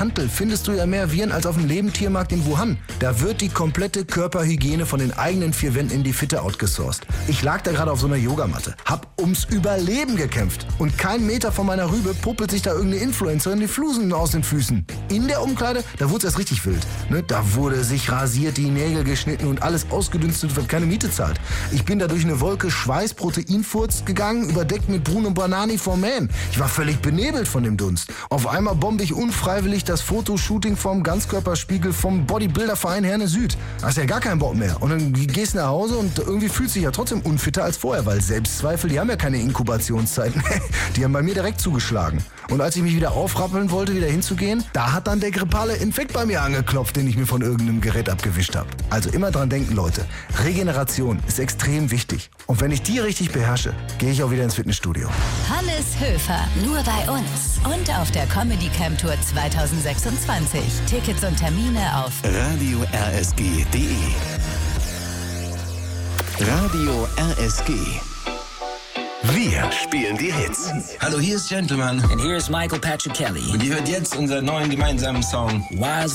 Hantel findest du ja mehr Viren als auf dem Lebendtiermarkt in Wuhan. Da wird die komplette Körperhygiene von den eigenen vier Wänden in die Fitte outgesourced. Ich lag da gerade auf so einer Yogamatte, hab ums Überleben gekämpft. Und kein Meter von meiner Rübe puppelt sich da irgendeine Influencerin die Flusen aus den Füßen. In der Umkleide, da wurde es erst richtig wild. Ne? Da wurde sich rasiert, die Nägel geschnitten und alles ausgedünstet, was keine Miete zahlt. Ich bin da durch eine Wolke Schweiß, Proteinfurz gegangen, überdeckt mit Bruno Banani vom Man. Ich war völlig benebelt von dem Dunst. Auf einmal bombe ich unfreiwillig das Fotoshooting vom Ganzkörperspiegel vom Bodybuilderverein Herne Süd. Da hast ja gar keinen Bock mehr. Und dann gehst du nach Hause und irgendwie fühlst du dich ja trotzdem unfitter als vorher, weil Selbstzweifel, die haben ja keine Inkubationszeiten. Die haben bei mir direkt zugeschlagen. Und als ich mich wieder aufrappeln wollte, wieder hinzugehen, da hat dann der grippale Infekt bei mir angeklopft, den ich mir von irgendeinem Gerät abgewischt habe. Also immer dran denken, Leute. Regeneration ist extrem wichtig. Und wenn ich die richtig beherrsche, gehe ich auch wieder ins Fitnessstudio. Hannes Höfer, nur bei uns. Und auf der Comedy Camp Tour 2026. Tickets und Termine auf radio-rsg.de. Radio RSG. Wir spielen die Hits. Hallo, hier ist Gentleman. And here's Michael Patrick Kelly. Und ihr hört jetzt unseren neuen gemeinsamen Song. Wise